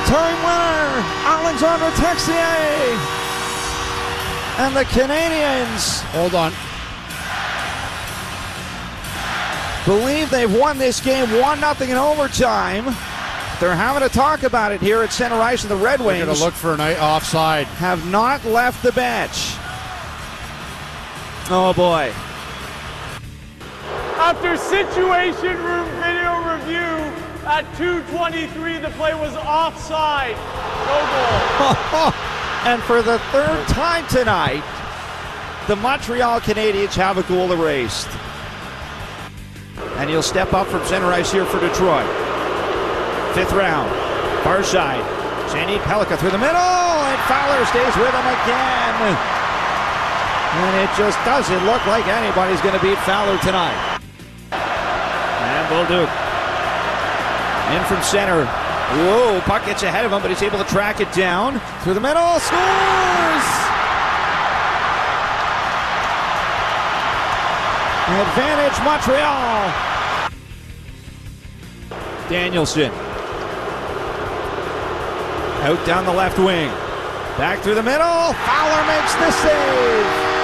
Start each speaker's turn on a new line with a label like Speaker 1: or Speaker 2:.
Speaker 1: overtime winner, Alexandre Texier. And the Canadiens
Speaker 2: Hold on.
Speaker 1: believe they've won this game 1-0 in overtime. They're having to talk about it here at center ice, and the Red Wings
Speaker 2: They're going to look for an offside.
Speaker 1: have not left the bench. Oh boy.
Speaker 3: After situation room video review at 2:23, the play was offside. No goal.
Speaker 1: And for the third time tonight, the Montreal Canadiens have a goal erased. And he'll step up from center ice here for Detroit. Fifth round, far side. Sandy Pellikka through the middle, and Fowler stays with him again. And it just doesn't look like anybody's going to beat Fowler tonight. And Bolduc in from center. Whoa, puck gets ahead of him, but he's able to track it down. Through the middle, scores! Advantage Montreal. Danielson. Out down the left wing. Back through the middle. Fowler makes the save.